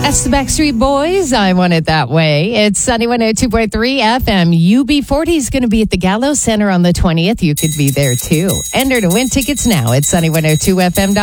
That's the Backstreet Boys. I Want It That Way. It's Sunny 102.3 FM. UB40 is going to be at the Gallo Center on the 20th. You could be there too. Enter to win tickets now at sunny102fm.com.